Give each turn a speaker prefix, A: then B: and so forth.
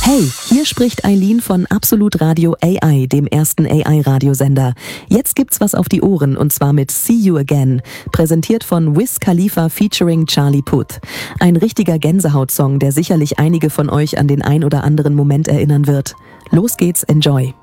A: Hey, hier spricht Eileen von Absolut Radio AI, dem ersten AI-Radiosender. Jetzt gibt's was auf die Ohren und zwar mit See You Again, präsentiert von Wiz Khalifa featuring Charlie Puth. Ein richtiger Gänsehautsong, der sicherlich einige von euch an den ein oder anderen Moment erinnern wird. Los geht's, enjoy!